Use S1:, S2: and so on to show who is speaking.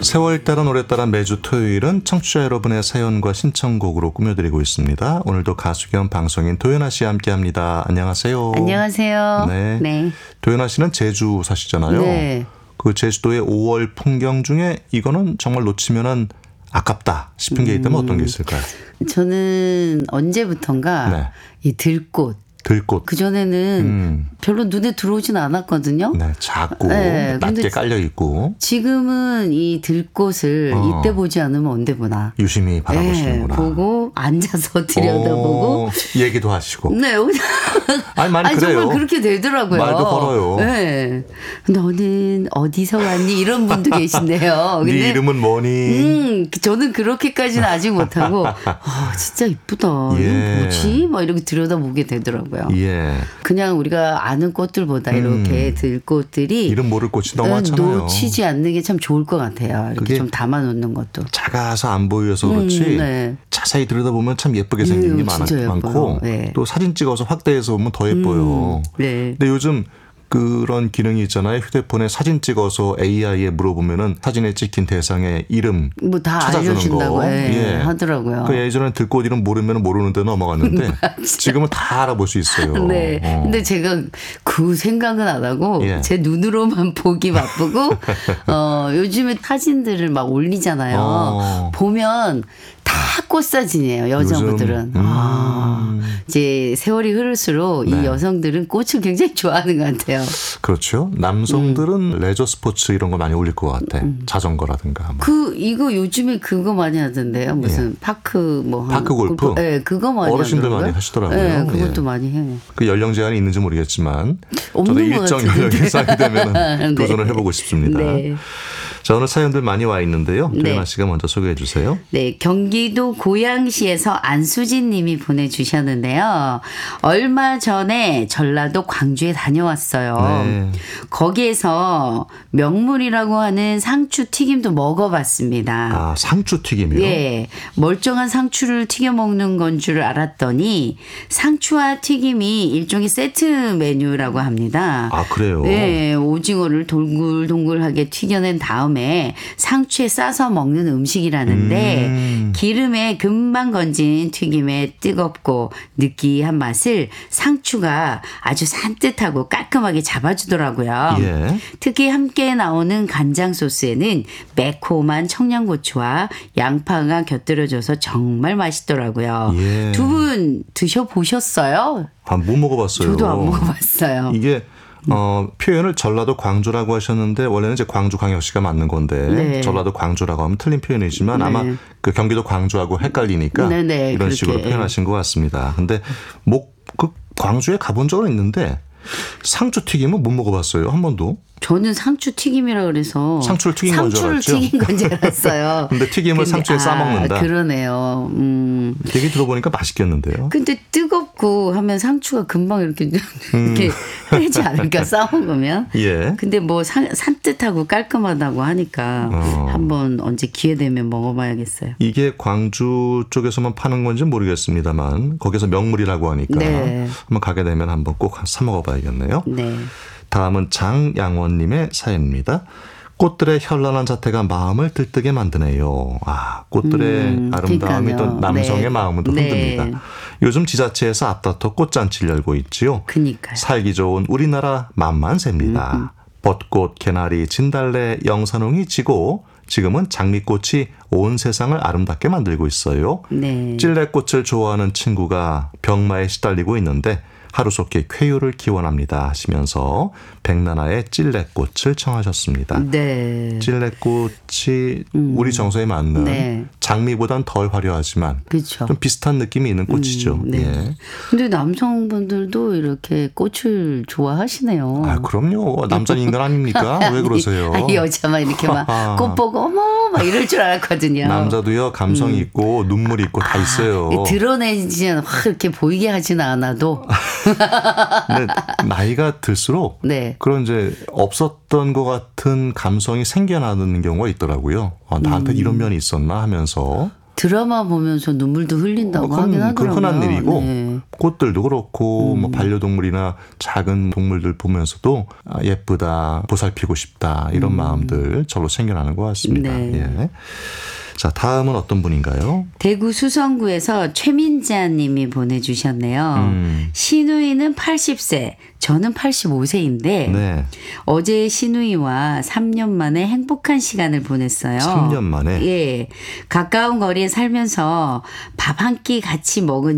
S1: 세월 따라 노래 따라 매주 토요일은 청취자 여러분의 사연과 신청곡으로 꾸며드리고 있습니다. 오늘도 가수 겸 방송인 도연아 씨와 함께합니다. 안녕하세요.
S2: 안녕하세요.
S1: 네.
S2: 네.
S1: 도연아 씨는 제주 사시잖아요.
S2: 네.
S1: 그 제주도의 5월 풍경 중에 이거는 정말 놓치면은 아깝다 싶은 게 있다면 어떤 게 있을까요?
S2: 저는 언제부턴가
S1: 네.
S2: 이 들꽃.
S1: 들꽃.
S2: 그전에는 별로 눈에 들어오진 않았거든요.
S1: 네, 작고
S2: 네,
S1: 낮게
S2: 근데
S1: 깔려 있고
S2: 지금은 이 들꽃을 이때 보지 않으면 언제 보나.
S1: 유심히 바라보시는구나.
S2: 네, 보고 앉아서 들여다보고
S1: 얘기도 하시고.
S2: 네.
S1: 아니 많이 그래요.
S2: 정말 그렇게 되더라고요.
S1: 말도 걸어요.
S2: 네. 너는 어디서 왔니? 이런 분도 계신데요. 근데
S1: 네 이름은 뭐니?
S2: 저는 그렇게까지는 아직 못하고 진짜 이쁘다.
S1: 예.
S2: 이건 뭐지? 막 이렇게 들여다보게 되더라고요.
S1: 예.
S2: 그냥 우리가 아는 꽃들보다 이렇게 들꽃들이
S1: 이름 모를 꽃이 너무 많잖아요.
S2: 놓치지 않는 게 참 좋을 것 같아요. 이렇게
S1: 그게
S2: 좀 담아놓는 것도.
S1: 작아서 안 보여서 그렇지
S2: 네.
S1: 자세히 들여다보면 참 예쁘게 생긴 게
S2: 진짜
S1: 많고
S2: 네.
S1: 또 사진 찍어서 확대해서 보면 더 예뻐요.
S2: 네.
S1: 근데 요즘 그런 기능이 있잖아요. 휴대폰에 사진 찍어서 AI에 물어보면은 사진에 찍힌 대상의 이름
S2: 뭐 다
S1: 찾아주는
S2: 알려준다고
S1: 거. 예.
S2: 하더라고요.
S1: 그 예전에 들꽃 이름 모르면 모르는데 넘어갔는데 지금은 다 알아볼 수 있어요.
S2: 네. 근데 제가 그 생각은 안 하고
S1: 예.
S2: 제 눈으로만 보기 바쁘고 요즘에 사진들을 막 올리잖아요. 보면 다 꽃사진이에요. 여자분들은. 이제 세월이 흐를수록
S1: 네.
S2: 이 여성들은 꽃을 굉장히 좋아하는 것 같아요.
S1: 그렇죠. 남성들은 레저 스포츠 이런 거 많이 올릴 것 같아. 자전거라든가. 뭐.
S2: 이거 요즘에 그거 많이 하던데요. 무슨 파크 뭐.
S1: 파크 골프?
S2: 네, 그거 많이
S1: 어르신들
S2: 하더라고요.
S1: 많이 하시더라고요.
S2: 네, 그것도
S1: 예.
S2: 많이 해요.
S1: 그 연령 제한이 있는지 모르겠지만 저도
S2: 없는 것
S1: 일정
S2: 같은데.
S1: 연령 이상이 되면
S2: 네.
S1: 도전을 해보고 싶습니다.
S2: 네.
S1: 자, 오늘 사연들 많이 와 있는데요.
S2: 네.
S1: 도연아 씨가 먼저 소개해 주세요.
S2: 네, 경기도 고양시에서 안수진 님이 보내주셨는데요. 얼마 전에 전라도 광주에 다녀왔어요.
S1: 네.
S2: 거기에서 명물이라고 하는 상추 튀김도 먹어봤습니다.
S1: 아, 상추 튀김이요?
S2: 예, 멀쩡한 상추를 튀겨 먹는 건 줄 알았더니 상추와 튀김이 일종의 세트 메뉴라고 합니다.
S1: 아, 그래요?
S2: 네, 오징어를 동글동글하게 튀겨낸 다음에 상추에 싸서 먹는 음식이라는데 기름에 금방 건진 튀김의 뜨겁고 느끼한 맛을 상추가 아주 산뜻하고 깔끔하게 잡아주더라고요.
S1: 예.
S2: 특히 함께 나오는 간장 소스에는 매콤한 청양고추와 양파가 곁들여져서 정말 맛있더라고요.
S1: 예.
S2: 두 분 드셔보셨어요?
S1: 아, 못 먹어봤어요.
S2: 저도 안 먹어봤어요.
S1: 이게 표현을 전라도 광주라고 하셨는데 원래는 이제 광주광역시가 맞는 건데
S2: 네.
S1: 전라도 광주라고 하면 틀린 표현이지만
S2: 네.
S1: 아마 그 경기도 광주하고 헷갈리니까
S2: 네,
S1: 이런
S2: 그렇게.
S1: 식으로 표현하신 것 같습니다. 근데 그 광주에 가본 적은 있는데 상추 튀김은 못 먹어봤어요. 한 번도.
S2: 저는 상추 튀김이라 그래서
S1: 상추를 튀긴 건 줄
S2: 상추를
S1: 알았죠?
S2: 튀긴 건 줄 알았어요.
S1: 근데 튀김을 상추에 싸 먹는다.
S2: 그러네요.
S1: 얘기 들어보니까 맛있겠는데요.
S2: 근데 뜨겁고 하면 상추가 금방 이렇게 되지 않을까 싸 먹으면.
S1: 예.
S2: 근데 뭐 산뜻하고 깔끔하다고 하니까 한번 언제 기회 되면 먹어봐야겠어요.
S1: 이게 광주 쪽에서만 파는 건지 모르겠습니다만 거기서 명물이라고 하니까
S2: 네.
S1: 한번 가게 되면 한번 꼭 사 먹어봐야겠네요.
S2: 네.
S1: 다음은 장양원님의 사연입니다. 꽃들의 현란한 자태가 마음을 들뜨게 만드네요. 아, 꽃들의 아름다움이
S2: 그러니까요.
S1: 또 남성의
S2: 네.
S1: 마음을 또 흔듭니다.
S2: 네.
S1: 요즘 지자체에서 앞다퉈 꽃잔치를 열고 있지요.
S2: 그니까요.
S1: 살기 좋은 우리나라 만만세입니다. 벚꽃, 개나리, 진달래, 영산홍이 지고 지금은 장미꽃이 온 세상을 아름답게 만들고 있어요.
S2: 네.
S1: 찔레꽃을 좋아하는 친구가 병마에 시달리고 있는데 하루속히 쾌유를 기원합니다 하시면서 백나나의 찔레꽃을 청하셨습니다.
S2: 네.
S1: 찔레꽃이 우리 정서에 맞는
S2: 네.
S1: 장미보단 덜 화려하지만
S2: 그렇죠.
S1: 좀 비슷한 느낌이 있는 꽃이죠.
S2: 네.
S1: 예.
S2: 근데 남성분들도 이렇게 꽃을 좋아하시네요.
S1: 아, 그럼요. 남자는 인간 아닙니까? 왜 그러세요?
S2: 아니, 여자만 이렇게 막 꽃 보고 어머 막 이럴 줄 알았거든요.
S1: 남자도요. 감성이 있고 눈물이 있고 다 있어요.
S2: 드러내지는 확 이렇게 보이게 하지는 않아도.
S1: 근데 나이가 들수록
S2: 네.
S1: 그런 이제 없었던 것 같은 감성이 생겨나는 경우가 있더라고요. 나한테 이런 면이 있었나 하면서
S2: 드라마 보면서 눈물도 흘린다고 하긴 하더라고요.
S1: 흔한 일이고
S2: 네.
S1: 꽃들도 그렇고 뭐 반려동물이나 작은 동물들 보면서도 예쁘다, 보살피고 싶다 이런 마음들 절로 생겨나는 것 같습니다.
S2: 네.
S1: 예. 자, 다음은 어떤 분인가요?
S2: 대구 수성구에서 최민자 님이 보내주셨네요. 시누이는 80세, 저는 85세인데
S1: 네.
S2: 어제 시누이와 3년 만에 행복한 시간을 보냈어요.
S1: 3년 만에?
S2: 예. 가까운 거리에 살면서 밥 한 끼 같이 먹은